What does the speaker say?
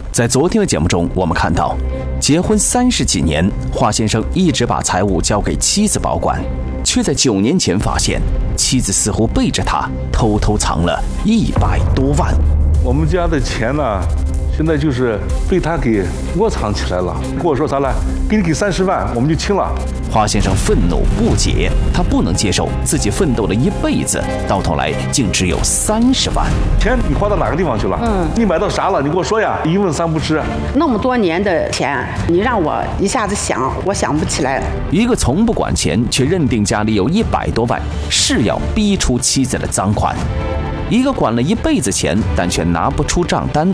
在昨天的节目中，我们看到，结婚30几年，华先生一直把财物交给妻子保管，却在9年前发现，妻子似乎背着他偷偷藏了100多万。 我们家的钱呢，现在就是被他给窝藏起来了。跟我说啥了？给你30万，我们就清了。 华先生愤怒不解，他不能接受自己奋斗了一辈子，到头来竟只有30万。 钱你花到哪个地方去了？你买到啥了？你给我说呀！一问三不知。 那么多年的钱，你让我一下子想，我想不起来。 一个从不管钱，却认定家里有100多万，是要逼出妻子的赃款；一个管了一辈子钱，但却拿不出账单，